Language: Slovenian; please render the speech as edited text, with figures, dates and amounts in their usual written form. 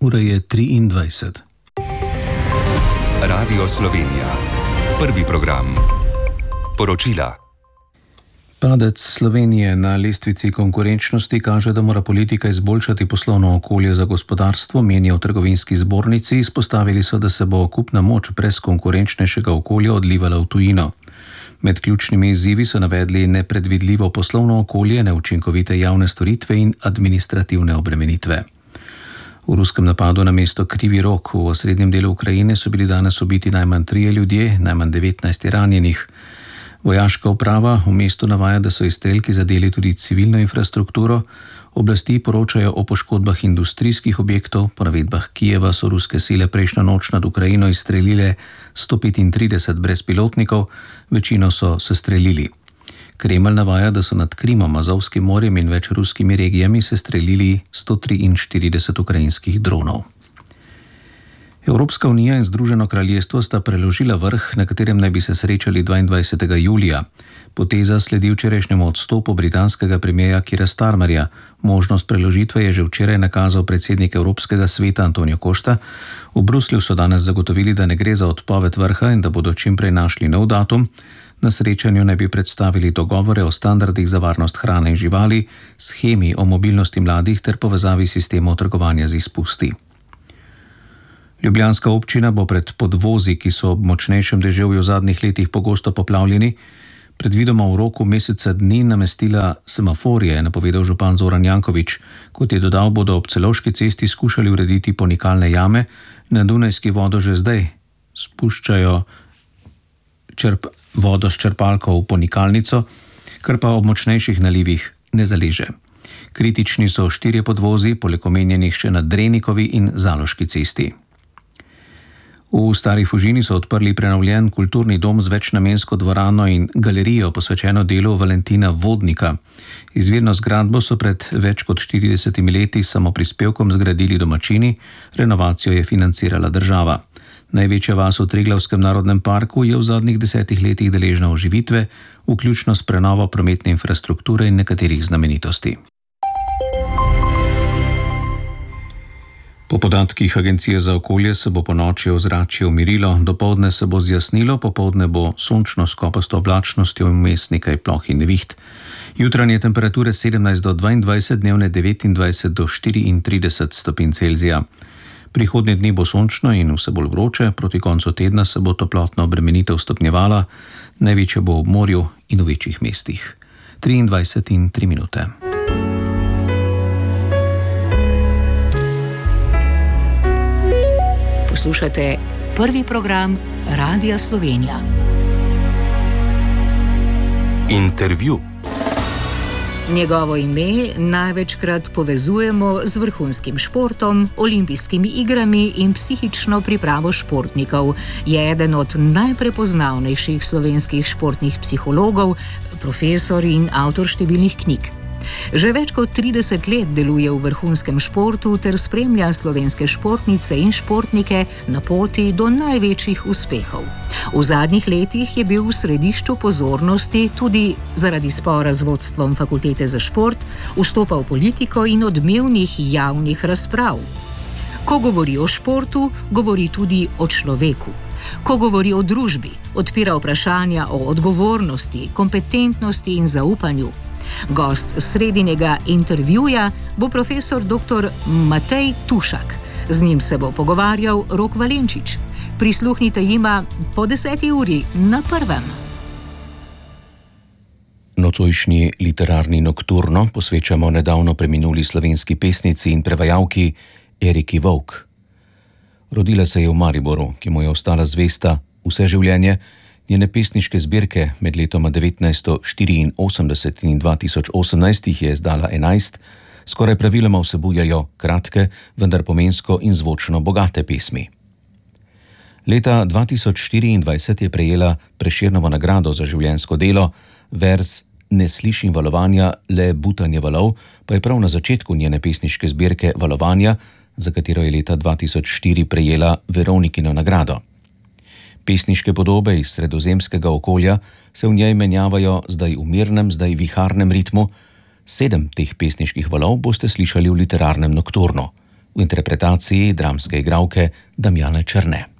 Ura je 23. Radio Slovenija. Prvi program. Poročila. Padec Slovenije na lestvici konkurenčnosti kaže, da mora politika izboljšati poslovno okolje za gospodarstvo, menijo v trgovinski zbornici. Izpostavili so, da se bo kupna moč brez konkurenčnejšega okolja odlivala v tujino. Med ključnimi izzivi so navedli nepredvidljivo poslovno okolje, neučinkovite javne storitve in administrativne obremenitve. V ruskem napadu na mesto Krivi Rog v osrednjem delu Ukrajine so bili danes ubiti najmanj 3 ljudje, najmanj 19 ranjenih. Vojaška uprava v mestu navaja, da so izstrelki zadeli tudi civilno infrastrukturo. Oblasti poročajo o poškodbah industrijskih objektov. Po navedbah Kijeva so ruske sile prejšnjo noč nad Ukrajino izstrelile 135 brezpilotnikov, večino so sestrelili. Kremelj navaja, da so nad Krimom, Azovskim morjem in več ruskimi regijami sestrelili 143 ukrajinskih dronov. Evropska unija in Združeno kraljestvo sta preložila vrh, na katerem naj bi se srečali 22. julija. Poteza sledi včerajšnjemu odstopu britanskega premierja Keira Starmerja. Možnost preložitve je že včeraj nakazal predsednik Evropskega sveta Antonio Costa. V Bruslju so danes zagotovili, da ne gre za odpoved vrha in da bodo čimprej našli nov datum. Na srečanju naj bi predstavili dogovore o standardih za varnost hrane in živali, shemi o mobilnosti mladih ter povezavi sistemov trgovanja z izpusti. Ljubljanska občina bo pred podvozi, ki so ob močnejšem deževju v zadnjih letih pogosto poplavljeni, predvidoma v roku meseca dni namestila semaforje, je napovedal župan Zoran Janković. Kot je dodal, bodo ob Celovški cesti skušali urediti ponikalne jame, na Dunajski vodo že zdaj spuščajo vodo s črpalko v ponikalnico, kar pa ob močnejših nalivih ne zaleže. Kritični so 4 podvozi, poleg omenjenih še na Drenikovi in Zaloški cesti. V Stari Fužini so odprli prenovljen kulturni dom z večnamensko dvorano in galerijo posvečeno delu Valentina Vodnika. Izvirno zgradbo so pred več kot 40 leti s samoprispevkom zgradili domačini, renovacijo je financirala država. Največja vas v Triglavskem narodnem parku je v zadnjih 10 letih deležna oživitve, vključno s prenovo prometne infrastrukture in nekaterih znamenitosti. Po podatkih Agencije za okolje se bo ponoči ozračje umirilo, dopoldne se bo zjasnilo, popoldne bo sončno s kopasto oblačnostjo in vmes nekaj ploh in neviht. Jutranje temperature 17 do 22, dnevne 29 do 34 stopinj Celzija. Prihodnje dni bo sončno in vse bolj vroče, proti koncu tedna se bo toplotna obremenitev stopnjevala, največja bo ob morju in v večjih mestih. 23 in 3 minute. Poslušate prvi program Radia Slovenija. Intervju. Njegovo ime največkrat povezujemo z vrhunskim športom, olimpijskimi igrami in psihično pripravo športnikov. Je eden od najprepoznavnejših slovenskih športnih psihologov, profesor in avtor številnih knjig. Že več kot 30 let deluje v vrhunskem športu ter spremlja slovenske športnice in športnike na poti do največjih uspehov. V zadnjih letih je bil v središču pozornosti tudi zaradi spora z vodstvom Fakultete za šport, vstopa v politiko in odmevnih javnih razprav. Ko govori o športu, govori tudi o človeku. Ko govori o družbi, odpira vprašanja o odgovornosti, kompetentnosti in zaupanju. Gost sredinjega intervjuja bo profesor dr. Matej Tušak. Z njim se bo pogovarjal Rok Valenčič. Prisluhnite jima po 10. uri na prvem. Nocojšnji literarni nokturno posvečamo nedavno preminuli slovenski pesnici in prevajalki Eriki Vovk. Rodila se je v Mariboru, ki mu je ostala zvesta vse življenje. Njene pesniške zbirke med letoma 1984 in 2018 jih je izdala 11, skoraj praviloma vsebujajo kratke, vendar pomensko in zvočno bogate pesmi. Leta 2024 je prejela Prešernovo nagrado za življenjsko delo, verz Ne slišim valovanja, le butanje valov, pa je prav na začetku njene pesniške zbirke Valovanja, za katero je leta 2004 prejela Veronikino nagrado. Pesniške podobe iz sredozemskega okolja se v njej menjavajo zdaj v mirnem, zdaj viharnem ritmu. 7 teh pesniških valov boste slišali v literarnem nokturnu. v interpretaciji dramske igralke Damjane Černe.